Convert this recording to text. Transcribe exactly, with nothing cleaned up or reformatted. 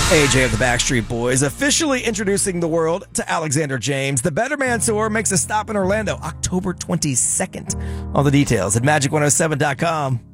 A J of the Backstreet Boys officially introducing the world to Alexander James. The Better Man Tour makes a stop in Orlando October twenty-second. All the details at magic one oh seven dot com.